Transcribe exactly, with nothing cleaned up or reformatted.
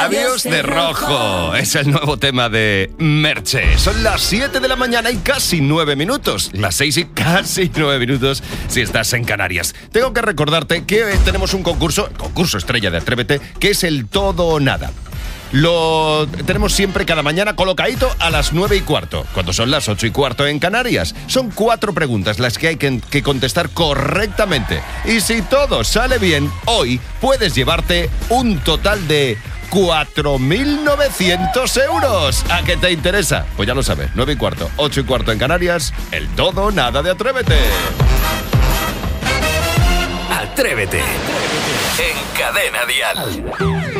Labios de rojo. Es el nuevo tema de Merche. Son las siete de la mañana y casi nueve minutos. Las seis y casi nueve minutos si estás en Canarias. Tengo que recordarte que tenemos un concurso, concurso estrella de Atrévete, que es el todo o nada. Lo tenemos siempre cada mañana colocadito a las nueve y cuarto, cuando son las ocho y cuarto en Canarias. Son cuatro preguntas las que hay que, que contestar correctamente. Y si todo sale bien, hoy puedes llevarte un total de cuatro mil novecientos euros. ¿A qué te interesa? Pues ya lo sabes, nueve y cuarto, ocho y cuarto en Canarias, el todo o nada de Atrévete. Atrévete en Cadena Dial.